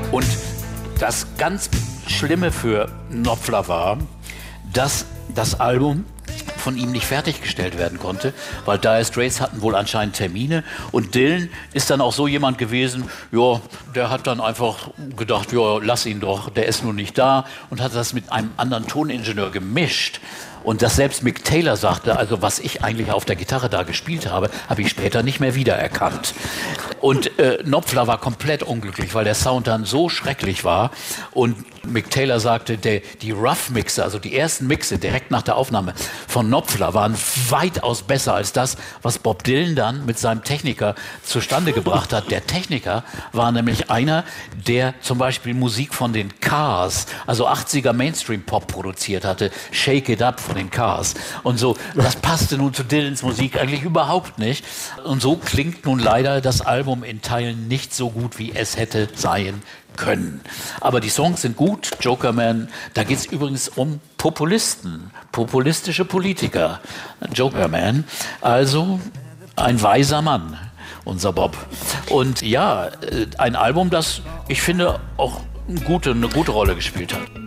Und das ganz Schlimme für Knopfler war, dass das Album von ihm nicht fertiggestellt werden konnte, weil Dire Straits hatten wohl anscheinend Termine und Dylan ist dann auch so jemand gewesen, ja, der hat dann einfach gedacht, ja, lass ihn doch, der ist nun nicht da und hat das mit einem anderen Toningenieur gemischt. Und dass selbst Mick Taylor sagte, also was ich eigentlich auf der Gitarre da gespielt habe, habe ich später nicht mehr wiedererkannt. Und Knopfler war komplett unglücklich, weil der Sound dann so schrecklich war. Und Mick Taylor sagte, die Rough-Mixe, also die ersten Mixe direkt nach der Aufnahme von Knopfler waren weitaus besser als das, was Bob Dylan dann mit seinem Techniker zustande gebracht hat. Der Techniker war nämlich einer, der zum Beispiel Musik von den Cars, also 80er Mainstream-Pop produziert hatte, Shake It Up von den Cars. Und so, das passte nun zu Dylans Musik eigentlich überhaupt nicht. Und so klingt nun leider das Album in Teilen nicht so gut, wie es hätte sein können. Aber die Songs sind gut. Jokerman, da geht es übrigens um Populisten, populistische Politiker. Jokerman, also ein weiser Mann, unser Bob. Und ja, ein Album, das ich finde auch eine gute Rolle gespielt hat.